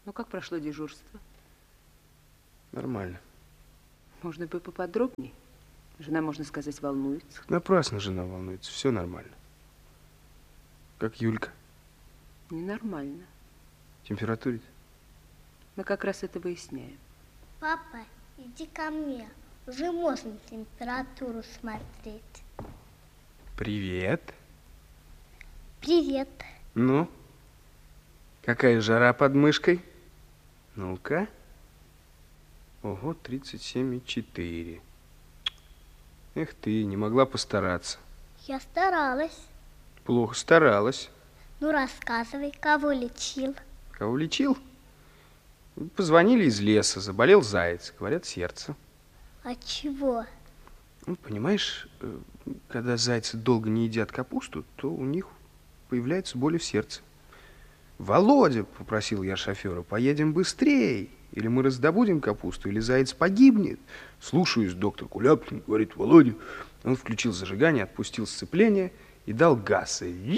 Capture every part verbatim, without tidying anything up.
Ну, как прошло дежурство? Нормально. Можно бы поподробнее? Жена, можно сказать, волнуется. Напрасно жена волнуется. Все нормально. Как Юлька? Ненормально. Температурит? Мы как раз это выясняем. Папа, иди ко мне. Уже можно температуру смотреть. Привет. Привет. Ну, какая жара под мышкой? Ну-ка. Ого, тридцать семь и четыре. Эх ты, не могла постараться. Я старалась. Плохо старалась. Ну, рассказывай, кого лечил? Кого лечил? Позвонили из леса, заболел заяц. Говорят, сердце. От чего? Ну, понимаешь, когда зайцы долго не едят капусту, то у них появляется боль в сердце. Володя, попросил я шофера, поедем быстрее. Или мы раздобудем капусту, или заяц погибнет. Слушаюсь, доктор Куляпкин, говорит, Володя. Он включил зажигание, отпустил сцепление и дал газ. И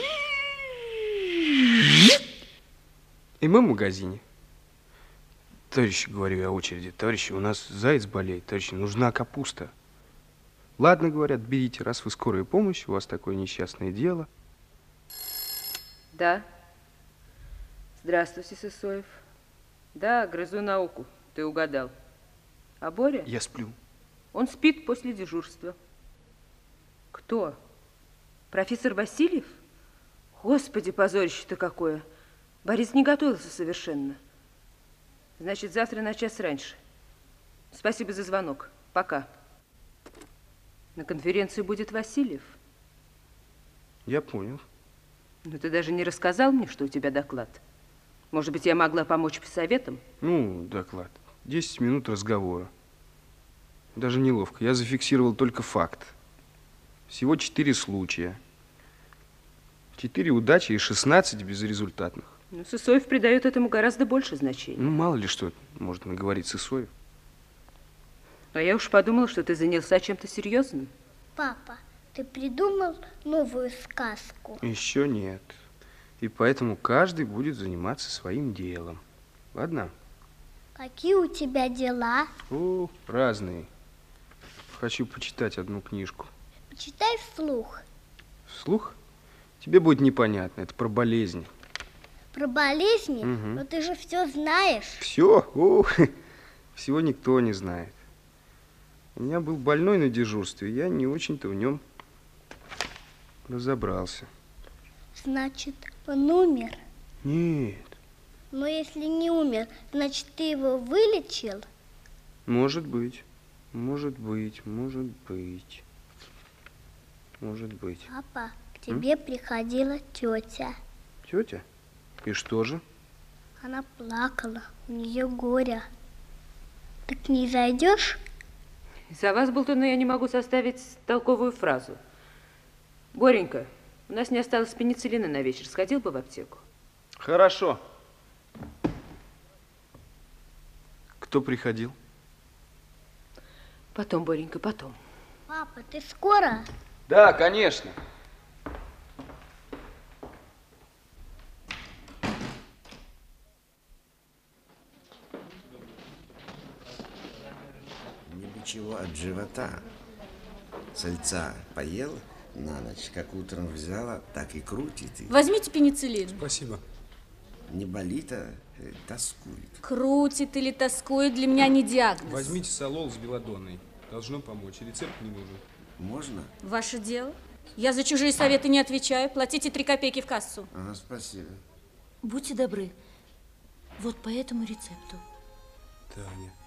мы в магазине. Товарищи, говорю я очереди, товарищи, у нас заяц болеет, товарищи, нужна капуста. Ладно, говорят, берите, раз вы скорая помощь, у вас такое несчастное дело. Да. Здравствуйте, Сысоев. Да, грызу науку, ты угадал. А Боря? Я сплю. Он спит после дежурства. Кто? Профессор Васильев? Господи, позорище-то какое. Борис не готовился совершенно. Значит, завтра на час раньше. Спасибо за звонок. Пока. На конференции будет Васильев. Я понял. Но ты даже не рассказал мне, что у тебя доклад. Может быть, я могла помочь по советам? Ну, доклад. Десять минут разговора. Даже неловко. Я зафиксировал только факт. Всего четыре случая. Четыре удачи и шестнадцать безрезультатных. Ну, Сысоев придает этому гораздо больше значения. Ну, мало ли что может наговорить Сысоев. А я уж подумала, что ты занялся чем-то серьезным. Папа, ты придумал новую сказку? Еще нет. И поэтому каждый будет заниматься своим делом. Ладно? Какие у тебя дела? О, разные. Хочу почитать одну книжку. Почитай вслух. Вслух? Тебе будет непонятно. Это про болезни. Про болезни? Угу. Но ты же все знаешь. Все? О, всего никто не знает. У меня был больной на дежурстве, я не очень-то в нем разобрался. Значит, он умер? Нет. Но если не умер, значит, ты его вылечил? Может быть, может быть, может быть, может быть. Папа, к тебе М? приходила тетя. Тетя? И что же? Она плакала, у нее горе. Ты к ней зайдешь? За вас, Болтуна, я не могу составить толковую фразу. Боренька, у нас не осталось пенициллина на вечер. Сходил бы в аптеку? Хорошо. Кто приходил? Потом, Боренька, потом. Папа, ты скоро? Да, конечно. Ничего от живота. Сальца поела на ночь, как утром взяла, так и крутит. Возьмите пенициллин. Спасибо. Не болит, а тоскует. Крутит или тоскует, для меня не диагноз. Возьмите солол с белладонной. Должно помочь. Рецепт не нужен. Можно? Ваше дело. Я за чужие советы не отвечаю. Платите три копейки в кассу. Ага, спасибо. Будьте добры. Вот по этому рецепту. Таня.